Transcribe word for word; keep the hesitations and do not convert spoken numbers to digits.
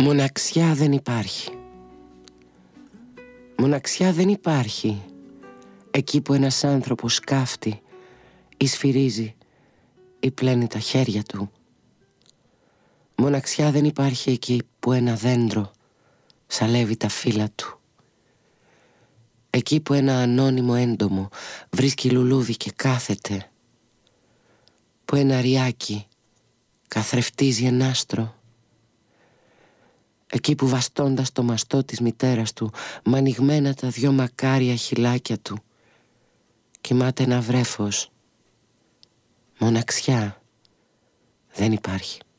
Μοναξιά δεν υπάρχει. Μοναξιά δεν υπάρχει εκεί που ένας άνθρωπος σκάφτει ή σφυρίζει ή πλένει τα χέρια του. Μοναξιά δεν υπάρχει εκεί που ένα δέντρο σαλεύει τα φύλλα του. Εκεί που ένα ανώνυμο έντομο βρίσκει λουλούδι και κάθεται. Που ένα ριάκι καθρεφτίζει ένα άστρο. Εκεί που βαστώντας το μαστό της μητέρας του, μ' ανοιγμένα τα δυο μακάρια χειλάκια του, κοιμάται ένα βρέφος. Μοναξιά δεν υπάρχει.